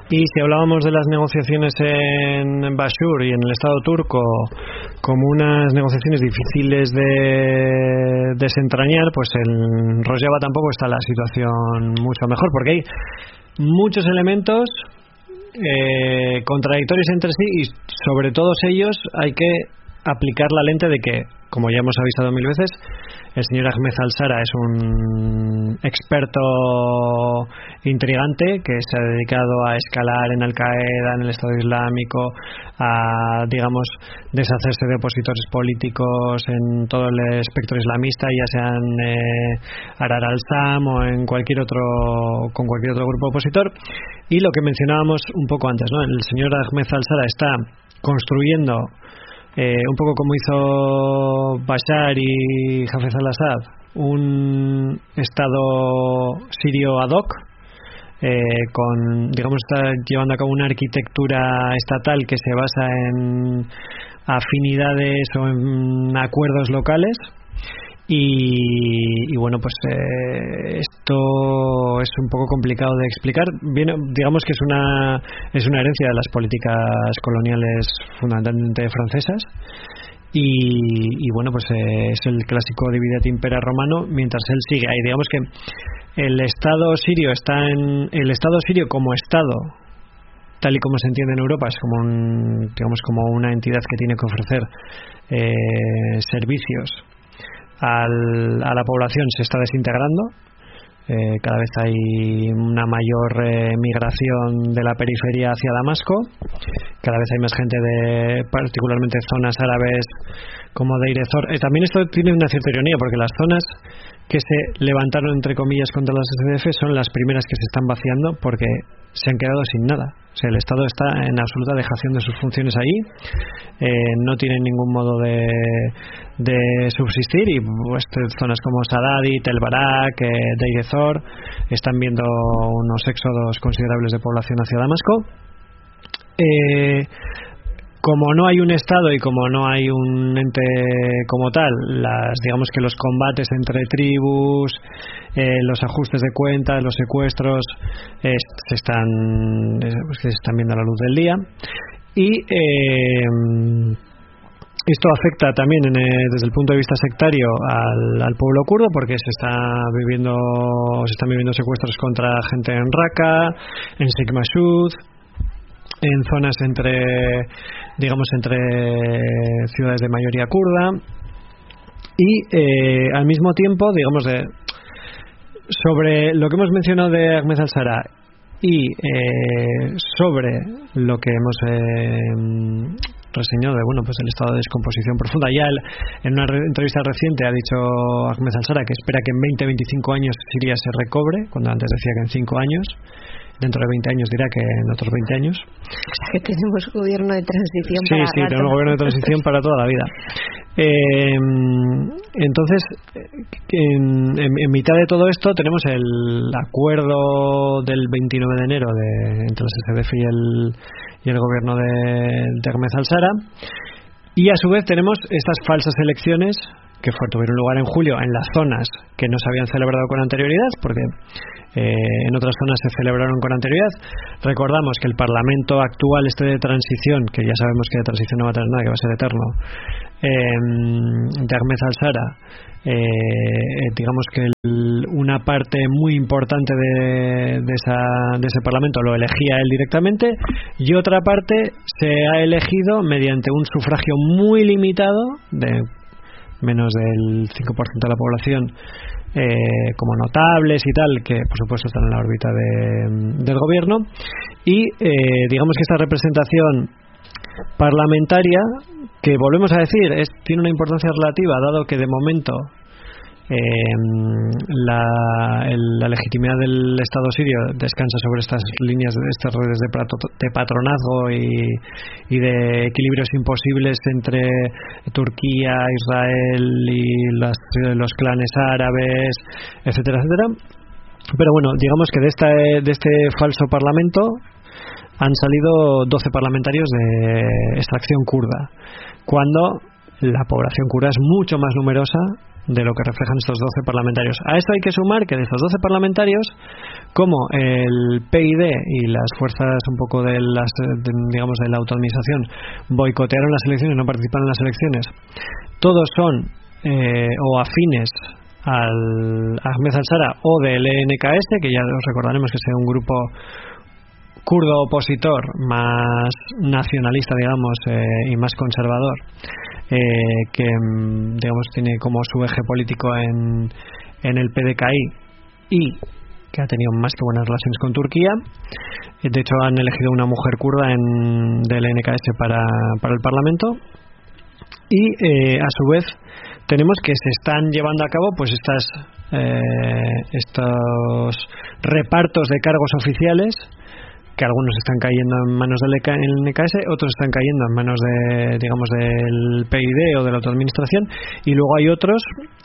Y si hablábamos de las negociaciones en Bashur y en el Estado turco como unas negociaciones difíciles de desentrañar, pues en Rojava tampoco está la situación mucho mejor, porque hay muchos elementos contradictorios entre sí, y sobre todos ellos hay que aplicar la lente de que, como ya hemos avisado 1000 veces, el señor Ahmed al-Shara es un experto intrigante que se ha dedicado a escalar en Al-Qaeda, en el Estado Islámico, a, digamos, deshacerse de opositores políticos en todo el espectro islamista, ya sean Ahrar al-Sham o en con cualquier otro grupo opositor. Y lo que mencionábamos un poco antes, ¿no? El señor Ahmed al-Shara está construyendo, un poco como hizo Bashar y Hafez al-Assad, un Estado sirio ad hoc, está llevando a cabo una arquitectura estatal que se basa en afinidades o en acuerdos locales. Y bueno, pues esto es un poco complicado de explicar. Bien, digamos que es una herencia de las políticas coloniales fundamentalmente francesas. Y bueno, pues es el clásico divide et impera romano, mientras él sigue ahí. Digamos que el Estado sirio como Estado, tal y como se entiende en Europa, es como una entidad que tiene que ofrecer servicios a la población, se está desintegrando. Cada vez hay una mayor migración de la periferia hacia Damasco. Cada vez hay más gente de particularmente zonas árabes como Deir ez-Zor. También esto tiene una cierta ironía, porque las zonas que se levantaron entre comillas contra las SDF son las primeras que se están vaciando, porque se han quedado sin nada. O sea, el Estado está en absoluta dejación de sus funciones allí, no tienen ningún modo de subsistir, y pues, zonas como Saadati, Tel Barak, Deir ez-Zor están viendo unos éxodos considerables de población hacia Damasco. Como no hay un Estado y como no hay un ente como tal, digamos que los combates entre tribus, los ajustes de cuentas, los secuestros se están viendo a la luz del día. Y esto afecta también desde el punto de vista sectario al pueblo kurdo, porque se están viviendo secuestros contra gente en Raqqa, en Sheikh Mashoud, en zonas entre ciudades de mayoría kurda. Y al mismo tiempo, sobre lo que hemos mencionado de Ahmed al-Shara y sobre lo que hemos reseñado de el estado de descomposición profunda. Ya en una entrevista reciente ha dicho Ahmed al-Shara que espera que en 20-25 años Siria se recobre, cuando antes decía que en 5 años. Dentro de 20 años dirá que en otros 20 años. O sea que tenemos gobierno de transición para rato. Sí, tenemos gobierno de transición para toda la vida. Entonces, en mitad de todo esto tenemos el acuerdo del 29 de enero entre el SDF y el gobierno de Ahmed al-Shara. Y a su vez tenemos estas falsas elecciones que tuvieron lugar en julio en las zonas que no se habían celebrado con anterioridad, porque en otras zonas se celebraron con anterioridad. Recordamos que el Parlamento actual de transición, que ya sabemos que de transición no va a tener nada, que va a ser eterno, de Ahmed al-Shara, digamos que una parte muy importante de ese Parlamento lo elegía él directamente, y otra parte se ha elegido mediante un sufragio muy limitado de menos del 5% de la población, como notables y tal, que por supuesto están en la órbita del gobierno. Y digamos que esta representación parlamentaria, que volvemos a decir tiene una importancia relativa, dado que de momento la legitimidad del Estado sirio descansa sobre estas líneas, estas redes de patronazgo y de equilibrios imposibles entre Turquía, Israel y los clanes árabes, etcétera, etcétera. Pero bueno, digamos que de este falso parlamento han salido 12 parlamentarios de extracción kurda, cuando la población kurda es mucho más numerosa de lo que reflejan estos 12 parlamentarios. A esto hay que sumar que de estos 12 parlamentarios, cómo el PID y las fuerzas un poco de la autoadministración boicotearon las elecciones, no participaron en las elecciones. Todos son o afines al Ahmed al-Shara o del NKS, que ya os recordaremos que es un grupo kurdo opositor más nacionalista, digamos, y más conservador, que digamos tiene como su eje político en el PDKI y que ha tenido más que buenas relaciones con Turquía. De hecho han elegido una mujer kurda del NKS para el Parlamento. Y a su vez tenemos que se están llevando a cabo pues estos repartos de cargos oficiales, que algunos están cayendo en manos del NKS, otros están cayendo en manos del PID o de la autoadministración, y luego hay otros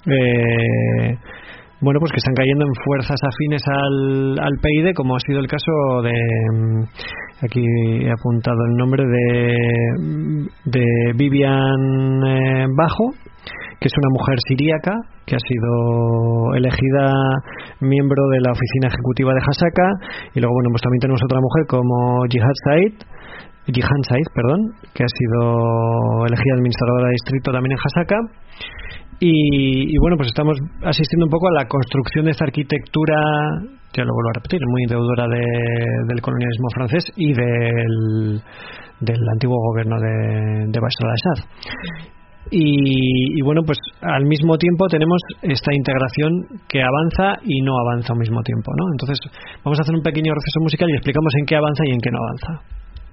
pues que están cayendo en fuerzas afines al PID, como ha sido el caso aquí he apuntado el nombre de Vivian Bajo, que es una mujer siríaca que ha sido elegida miembro de la oficina ejecutiva de Hasaka, y luego pues también tenemos otra mujer como Jihan Said, que ha sido elegida administradora de distrito también en Hasaka. Y bueno, pues estamos asistiendo un poco a la construcción de esta arquitectura, ya lo vuelvo a repetir, muy deudora del colonialismo francés y del antiguo gobierno de Bashar al-Assad. Y bueno, pues al mismo tiempo tenemos esta integración que avanza y no avanza al mismo tiempo, ¿no? Entonces vamos a hacer un pequeño receso musical y explicamos en qué avanza y en qué no avanza.